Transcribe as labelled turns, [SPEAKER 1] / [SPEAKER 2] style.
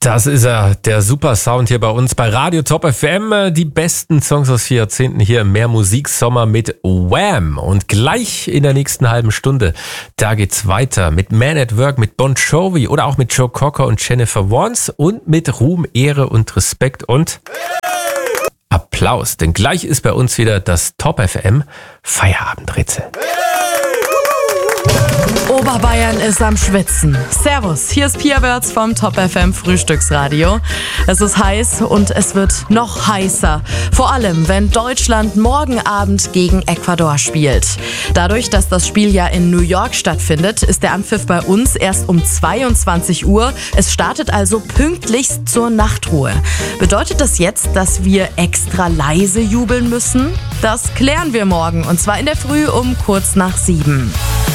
[SPEAKER 1] Das ist er, der Super-Sound hier bei uns bei Radio Top FM. Die besten Songs aus 4 Jahrzehnten hier im Mehr Musiksommer mit Wham! Und gleich in der nächsten halben Stunde, da geht's weiter mit Man at Work, mit Bon Jovi oder auch mit Joe Cocker und Jennifer Warnes und mit Ruhm, Ehre und Respekt und Applaus. Denn gleich ist bei uns wieder das Top FM Feierabendrätsel.
[SPEAKER 2] Oberbayern ist am Schwitzen. Servus, hier ist Pia Wörz vom Top FM Frühstücksradio. Es ist heiß und es wird noch heißer. Vor allem, wenn Deutschland morgen Abend gegen Ecuador spielt. Dadurch, dass das Spiel ja in New York stattfindet, ist der Anpfiff bei uns erst um 22 Uhr. Es startet also pünktlichst zur Nachtruhe. Bedeutet das jetzt, dass wir extra leise jubeln müssen? Das klären wir morgen und zwar in der Früh um kurz nach 7.